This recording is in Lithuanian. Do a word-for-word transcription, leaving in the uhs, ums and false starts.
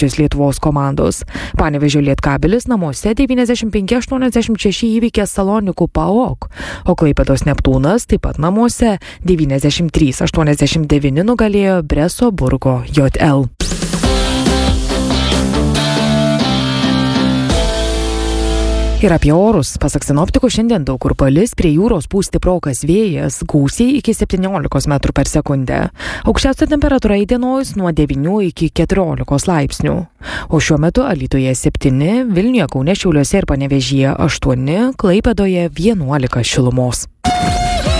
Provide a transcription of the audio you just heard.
stipriausios Lietuvos komandos. Panevėžio Lietkabelis namuose devyniasdešimt penki aštuoniasdešimt šeši įveikė Salonikų PAOK, o Klaipėdos Neptūnas taip pat namuose devyniasdešimt trys aštuoniasdešimt devyni nugalėjo Breso Burgo J L. Ir apie orus. Pasak sinoptikų, šiandien daug kur palis, prie jūros pūs stiprokas vėjas, gūsiai iki septyniolikos metrų per sekundę. Aukščiausia temperatūra įdienojus nuo devynių iki keturiolikos laipsnių. O šiuo metu Alytuje septyni, Vilniuje, Kaune, Šiauliuose ir Panevėžyje aštuoni, Klaipėdoje vienuolika šilumos.